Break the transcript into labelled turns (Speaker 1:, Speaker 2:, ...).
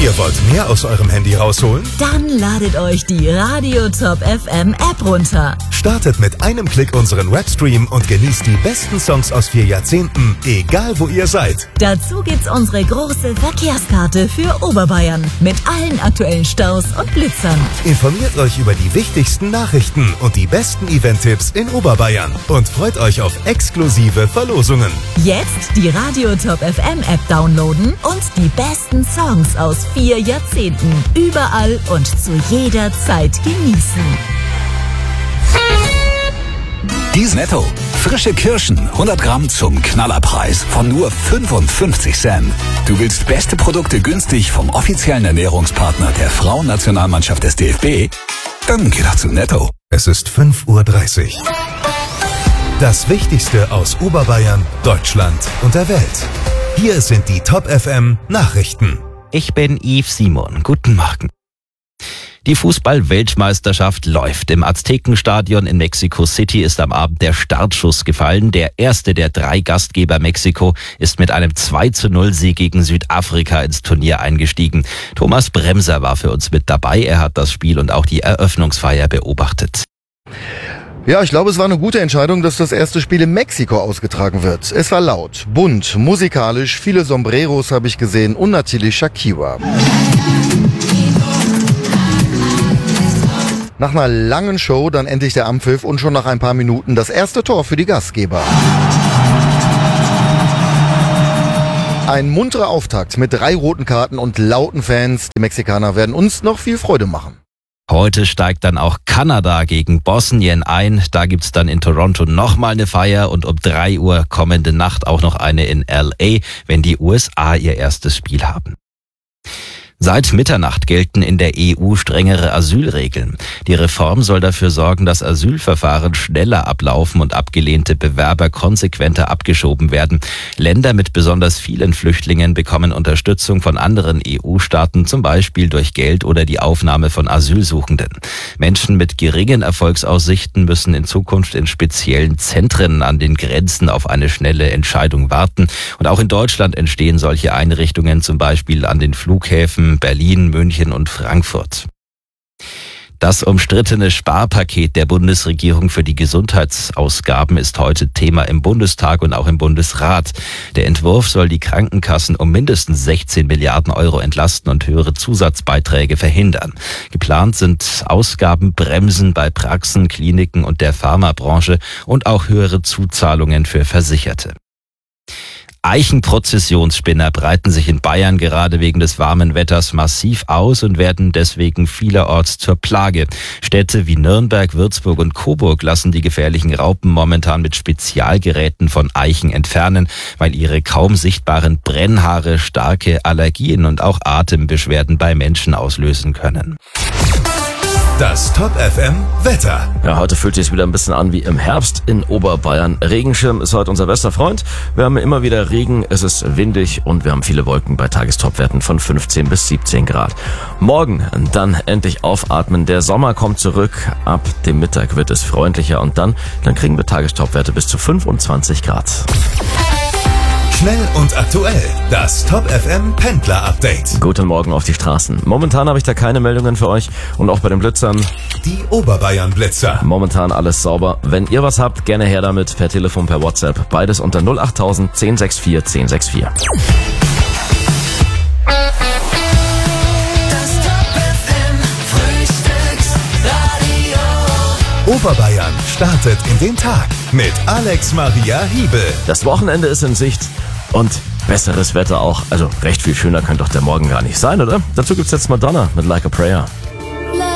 Speaker 1: Ihr wollt mehr aus eurem Handy rausholen?
Speaker 2: Dann ladet euch die Radio Top FM App runter.
Speaker 1: Startet mit einem Klick unseren Webstream und genießt die besten Songs aus 4 Jahrzehnten, egal wo ihr seid.
Speaker 2: Dazu gibt's unsere große Verkehrskarte für Oberbayern mit allen aktuellen Staus und Blitzern.
Speaker 1: Informiert euch über die wichtigsten Nachrichten und die besten Event-Tipps in Oberbayern und freut euch auf exklusive Verlosungen.
Speaker 2: Jetzt die Radio Top FM App downloaden und die besten Songs aus 4 Jahrzehnten überall und zu jeder Zeit genießen.
Speaker 3: Dies Netto. Frische Kirschen, 100 Gramm zum Knallerpreis von nur 55 Cent. Du willst beste Produkte günstig vom offiziellen Ernährungspartner der Frauennationalmannschaft des DFB? Dann geh doch zu Netto.
Speaker 1: Es ist 5:30 Uhr. Das Wichtigste aus Oberbayern, Deutschland und der Welt. Hier sind die Top FM Nachrichten.
Speaker 4: Ich bin Yves Simon. Guten Morgen. Die Fußball-Weltmeisterschaft läuft. Im Aztekenstadion in Mexico City ist am Abend der Startschuss gefallen. Der erste der 3 Gastgeber Mexiko ist mit einem 2:0-Sieg gegen Südafrika ins Turnier eingestiegen. Thomas Bremser war für uns mit dabei. Er hat das Spiel und auch die Eröffnungsfeier beobachtet.
Speaker 5: Ja, ich glaube, es war eine gute Entscheidung, dass das erste Spiel in Mexiko ausgetragen wird. Es war laut, bunt, musikalisch, viele Sombreros habe ich gesehen und natürlich Shakira. Nach einer langen Show dann endlich der Anpfiff und schon nach ein paar Minuten das erste Tor für die Gastgeber. Ein munterer Auftakt mit 3 roten Karten und lauten Fans. Die Mexikaner werden uns noch viel Freude machen.
Speaker 4: Heute steigt dann auch Kanada gegen Bosnien ein. Da gibt's dann in Toronto nochmal eine Feier und um 3 Uhr kommende Nacht auch noch eine in LA, wenn die USA ihr erstes Spiel haben. Seit Mitternacht gelten in der EU strengere Asylregeln. Die Reform soll dafür sorgen, dass Asylverfahren schneller ablaufen und abgelehnte Bewerber konsequenter abgeschoben werden. Länder mit besonders vielen Flüchtlingen bekommen Unterstützung von anderen EU-Staaten, zum Beispiel durch Geld oder die Aufnahme von Asylsuchenden. Menschen mit geringen Erfolgsaussichten müssen in Zukunft in speziellen Zentren an den Grenzen auf eine schnelle Entscheidung warten. Und auch in Deutschland entstehen solche Einrichtungen, zum Beispiel an den Flughäfen Berlin, München und Frankfurt. Das umstrittene Sparpaket der Bundesregierung für die Gesundheitsausgaben ist heute Thema im Bundestag und auch im Bundesrat. Der Entwurf soll die Krankenkassen um mindestens 16 Milliarden Euro entlasten und höhere Zusatzbeiträge verhindern. Geplant sind Ausgabenbremsen bei Praxen, Kliniken und der Pharmabranche und auch höhere Zuzahlungen für Versicherte. Eichenprozessionsspinner breiten sich in Bayern gerade wegen des warmen Wetters massiv aus und werden deswegen vielerorts zur Plage. Städte wie Nürnberg, Würzburg und Coburg lassen die gefährlichen Raupen momentan mit Spezialgeräten von Eichen entfernen, weil ihre kaum sichtbaren Brennhaare starke Allergien und auch Atembeschwerden bei Menschen auslösen können.
Speaker 1: Das Top FM Wetter.
Speaker 6: Ja, heute fühlt sich wieder ein bisschen an wie im Herbst in Oberbayern. Regenschirm ist heute unser bester Freund. Wir haben immer wieder Regen, es ist windig und wir haben viele Wolken bei Tagestopwerten von 15 bis 17 Grad. Morgen dann endlich aufatmen. Der Sommer kommt zurück. Ab dem Mittag wird es freundlicher und dann kriegen wir Tagestopwerte bis zu 25 Grad.
Speaker 1: Schnell und aktuell. Das Top FM Pendler Update.
Speaker 6: Guten Morgen auf die Straßen. Momentan habe ich da keine Meldungen für euch und auch bei den Blitzern.
Speaker 1: Die Oberbayern Blitzer.
Speaker 6: Momentan alles sauber. Wenn ihr was habt, gerne her damit per Telefon, per WhatsApp. Beides unter 08000 1064 1064.
Speaker 1: Oberbayern startet in den Tag mit Alex Maria Hiebel.
Speaker 6: Das Wochenende ist in Sicht und besseres Wetter auch. Also recht viel schöner könnte doch der Morgen gar nicht sein, oder? Dazu gibt's jetzt Madonna mit Like a Prayer.